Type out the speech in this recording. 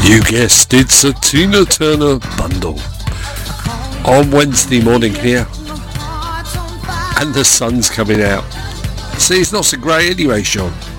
You guessed, it's a Tina Turner bundle. On Wednesday morning here. And the sun's coming out. See, it's not so grey anyway, Sean.